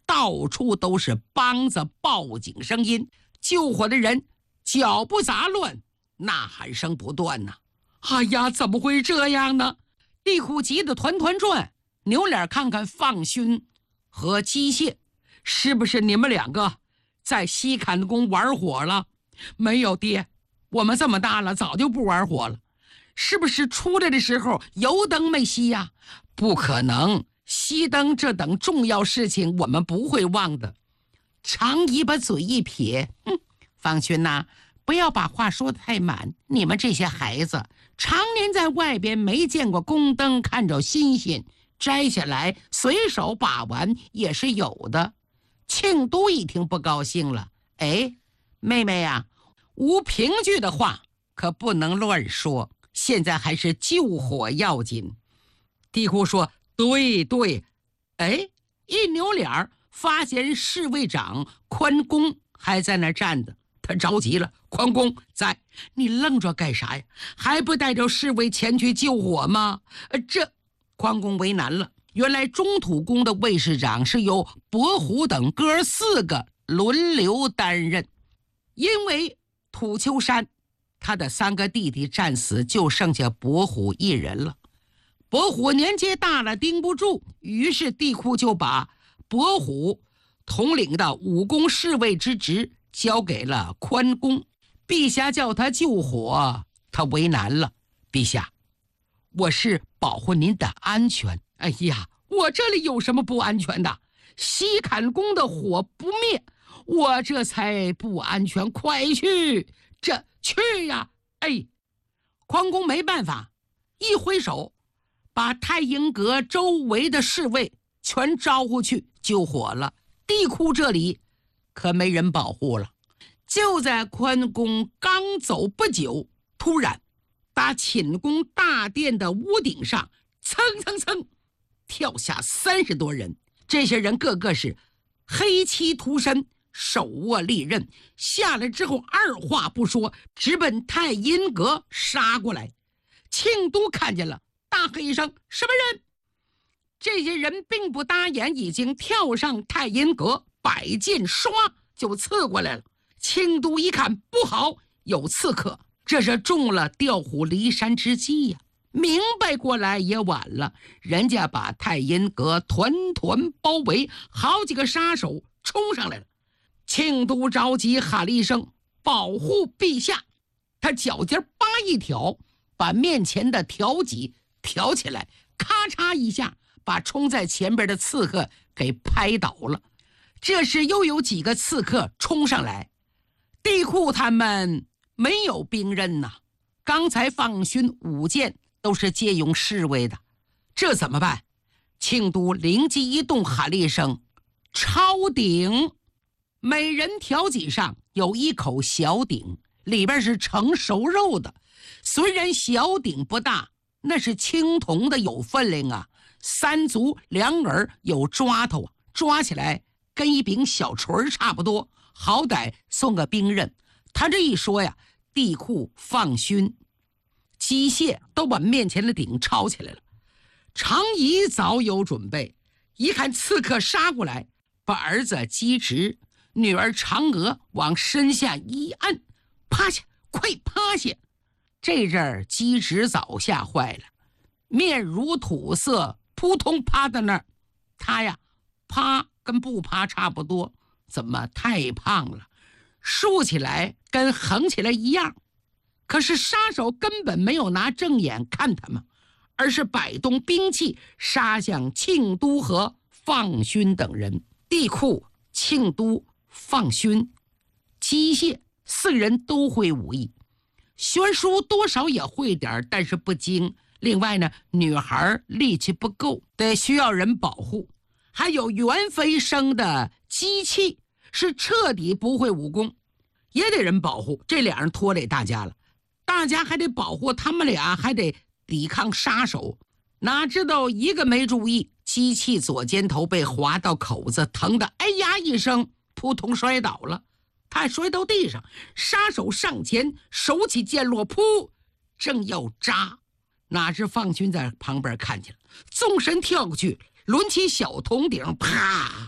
到处都是梆子报警声音，救火的人脚步杂乱，呐喊声不断呐。哎呀，怎么会这样呢？地库急得团团转，扭脸看看放勋和机械，是不是你们两个在西坎宫玩火了？没有爹，我们这么大了早就不玩火了。是不是出来的时候油灯没熄呀？不可能，熄灯这等重要事情我们不会忘的。常姨把嘴一撇，放勋呐，不要把话说得太满，你们这些孩子常年在外边没见过宫灯，看着新鲜，摘下来随手把玩也是有的。庆都一听不高兴了，哎，妹妹呀，无凭据的话可不能乱说，现在还是救火要紧。地库说对，哎，一扭脸发现侍卫长宽公还在那站着，他着急了，宽公在，你愣着干啥呀？还不带着侍卫前去救火吗？这宽公为难了，原来中土宫的卫士长是由伯虎等哥4个轮流担任，因为土丘山他的3个弟弟战死，就剩下伯虎一人了。伯虎年纪大了，盯不住，于是地库就把伯虎统领的武功侍卫之职交给了宽公。陛下叫他救火，他为难了。陛下，我是保护您的安全。哎呀，我这里有什么不安全的？西坎宫的火不灭，我这才不安全。快去，这去呀！哎，宽公没办法，一挥手把太阴阁周围的侍卫全招呼去救火了。地库这里可没人保护了。就在宽公刚走不久，突然打寝宫大殿的屋顶上蹭跳下30多人，这些人个个是黑漆涂身，手握利刃，下来之后二话不说直奔太阴阁杀过来。庆都看见了，大喝一声，什么人？这些人并不搭眼，已经跳上太阴阁，摆剑唰就刺过来了。庆都一看不好，有刺客，这是中了调虎离山之计呀。明白过来也晚了，人家把太阴阁团团包围，好几个杀手冲上来了。庆都着急喊了一声，保护陛下。他脚尖扒一挑，把面前的挑戟挑起来，咔嚓一下把冲在前边的刺客给拍倒了。这时又有几个刺客冲上来，地库他们没有兵刃呐，刚才放勋舞剑都是借用侍卫的，这怎么办？庆都灵机一动，喊了一声，抄鼎。每人条戟上有一口小鼎，里边是盛熟肉的，虽然小鼎不大，那是青铜的，有分量啊，3足2耳有抓头，抓起来跟一柄小锤差不多，好歹送个兵刃。他这一说呀，地库放勋机械都把面前的鼎抄起来了。常仪早有准备，一看刺客杀过来，把儿子机直、女儿嫦娥往身下一按，趴下，快趴下。这阵儿机直早吓坏了，面如土色，扑通趴在那儿。他呀，趴跟不趴差不多，怎么太胖了，竖起来跟横起来一样。可是杀手根本没有拿正眼看他们，而是摆动兵器杀向庆都和放勋等人。地库、庆都、放勋、机械4个人都会武艺，悬殊多少也会点，但是不精。另外呢，女孩力气不够，得需要人保护。还有元妃生的机器是彻底不会武功，也得人保护。这俩人拖累大家了，大家还得保护他们俩，还得抵抗杀手。哪知道一个没注意，机器左肩头被划到口子，疼得哎呀一声，扑通摔倒了。他摔到地上，杀手上前手起剑落，扑，正要扎，哪知放勋在旁边看见了，纵身跳过去，抡起小铜鼎，啪，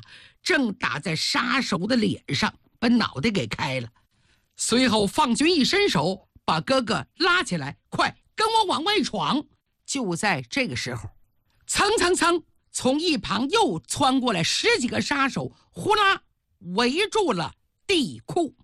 正打在杀手的脸上，把脑袋给开了。随后放军一伸手，把哥哥拉起来，快跟我往外闯。就在这个时候，蹭蹭蹭，从一旁又窜过来10几个杀手，呼啦围住了地库。